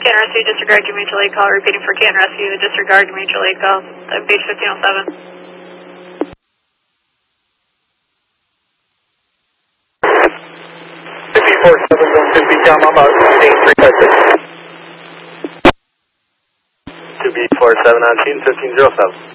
Canton Rescue, disregard your mutual aid call. Repeating for Canton Rescue, disregard your mutual aid call. Beach 1507. 2B47 Yamama, stage 356. 2B47 on scene, 1507.